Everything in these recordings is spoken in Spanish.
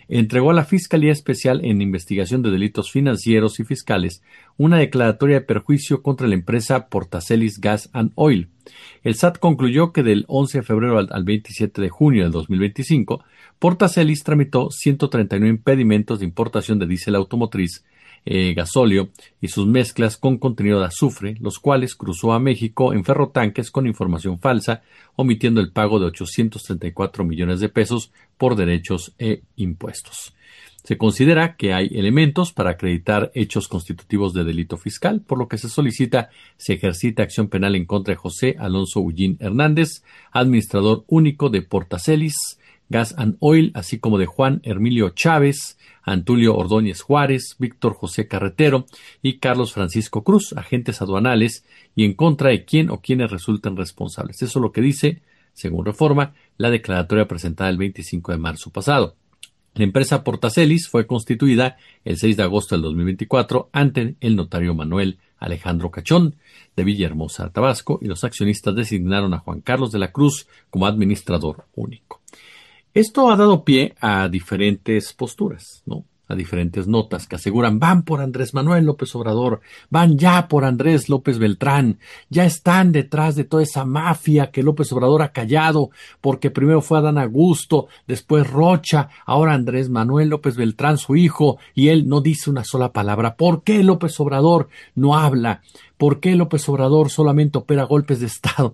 entregó a la Fiscalía Especial en Investigación de Delitos Financieros y Fiscales una declaratoria de perjuicio contra la empresa Portacelis Gas and Oil. El SAT concluyó que del 11 de febrero al 27 de junio del 2025, Portacelis tramitó 139 impedimentos de importación de diésel automotriz, gasóleo y sus mezclas con contenido de azufre, los cuales cruzó a México en ferrotanques con información falsa, omitiendo el pago de 834 millones de pesos por derechos e impuestos. Se considera que hay elementos para acreditar hechos constitutivos de delito fiscal, por lo que se ejercita acción penal en contra de José Alonso Ullín Hernández, administrador único de Portacelis Gas and Oil, así como de Juan Hermilio Chávez, Antulio Ordóñez Juárez, Víctor José Carretero y Carlos Francisco Cruz, agentes aduanales, y en contra de quién o quienes resulten responsables. Eso es lo que dice, según Reforma, la declaratoria presentada el 25 de marzo pasado. La empresa Portacelis fue constituida el 6 de agosto del 2024 ante el notario Manuel Alejandro Cachón de Villahermosa, Tabasco, y los accionistas designaron a Juan Carlos de la Cruz como administrador único. Esto ha dado pie a diferentes posturas, ¿no? A diferentes notas que aseguran van por Andrés Manuel López Obrador, van ya por Andrés López Beltrán, ya están detrás de toda esa mafia que López Obrador ha callado, porque primero fue Adán Augusto, después Rocha, ahora Andrés Manuel López Beltrán, su hijo, y él no dice una sola palabra. ¿Por qué López Obrador no habla? ¿Por qué López Obrador solamente opera golpes de Estado,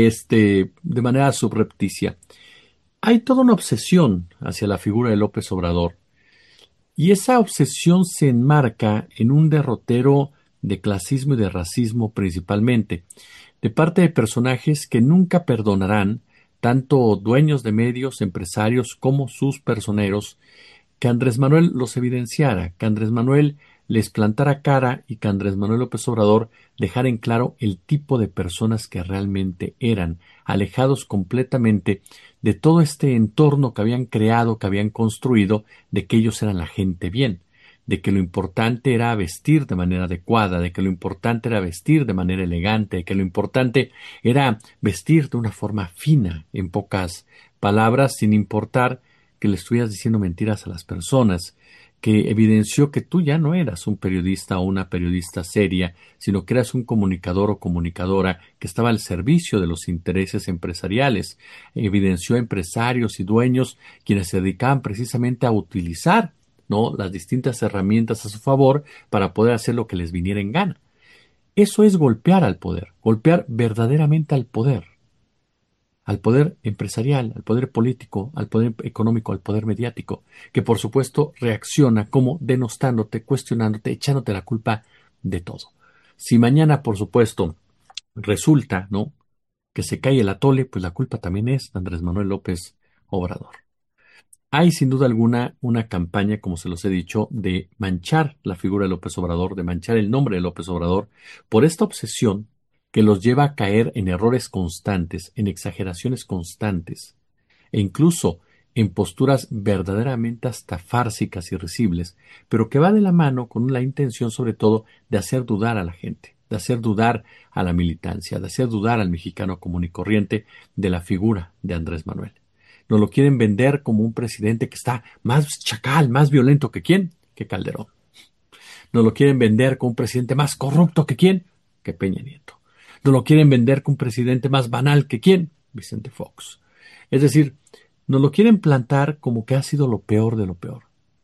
de manera subrepticia? Hay toda una obsesión hacia la figura de López Obrador, y esa obsesión se enmarca en un derrotero de clasismo y de racismo principalmente, de parte de personajes que nunca perdonarán, tanto dueños de medios, empresarios como sus personeros, que Andrés Manuel los evidenciara, que Andrés Manuel les plantara cara y que Andrés Manuel López Obrador dejara en claro el tipo de personas que realmente eran, alejados completamente de todo este entorno que habían creado, que habían construido, de que ellos eran la gente bien, de que lo importante era vestir de manera adecuada, de que lo importante era vestir de manera elegante, de que lo importante era vestir de una forma fina, en pocas palabras, sin importar que le estuvieras diciendo mentiras a las personas, que evidenció que tú ya no eras un periodista o una periodista seria, sino que eras un comunicador o comunicadora que estaba al servicio de los intereses empresariales. Evidenció a empresarios y dueños quienes se dedicaban precisamente a utilizar, ¿no?, las distintas herramientas a su favor para poder hacer lo que les viniera en gana. Eso es golpear al poder, golpear verdaderamente al poder empresarial, al poder político, al poder económico, al poder mediático, que por supuesto reacciona como denostándote, cuestionándote, echándote la culpa de todo. Si mañana, por supuesto, resulta, ¿no?, que se cae el atole, pues la culpa también es de Andrés Manuel López Obrador. Hay sin duda alguna una campaña, como se los he dicho, de manchar la figura de López Obrador, de manchar el nombre de López Obrador, por esta obsesión que los lleva a caer en errores constantes, en exageraciones constantes, e incluso en posturas verdaderamente hasta fársicas y risibles, pero que va de la mano con la intención sobre todo de hacer dudar a la gente, de hacer dudar a la militancia, de hacer dudar al mexicano común y corriente de la figura de Andrés Manuel. Nos lo quieren vender como un presidente que está más chacal, más violento que quién, que Calderón. Nos lo quieren vender como un presidente más corrupto que quién, que Peña Nieto. Nos lo quieren vender como un presidente más banal que quién, Vicente Fox. Es decir, nos lo quieren plantar como que ha sido lo peor de lo peor.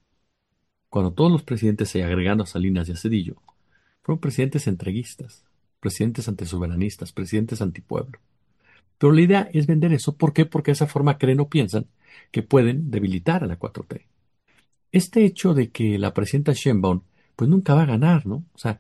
Cuando todos los presidentes, agregando a Salinas y a Zedillo, fueron presidentes entreguistas, presidentes antisoberanistas, presidentes antipueblo. Pero la idea es vender eso. ¿Por qué? Porque de esa forma creen o piensan que pueden debilitar a la 4T. Este hecho de que la presidenta Sheinbaum pues nunca va a ganar, ¿no? O sea,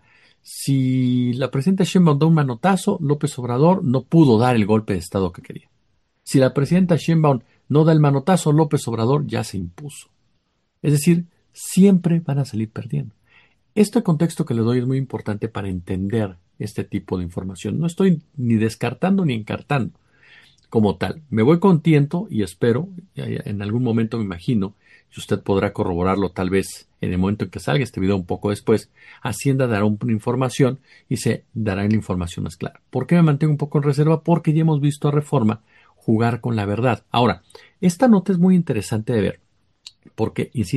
si la presidenta Sheinbaum da un manotazo, López Obrador no pudo dar el golpe de Estado que quería. Si la presidenta Sheinbaum no da el manotazo, López Obrador ya se impuso. Es decir, siempre van a salir perdiendo. Este contexto que le doy es muy importante para entender este tipo de información. No estoy ni descartando ni encartando como tal. Me voy contento y espero, en algún momento me imagino, y usted podrá corroborarlo tal vez en el momento en que salga este video un poco después, Hacienda dará una información y se dará la información más clara. ¿Por qué me mantengo un poco en reserva? Porque ya hemos visto a Reforma jugar con la verdad. Ahora, esta nota es muy interesante de ver, porque, insisto,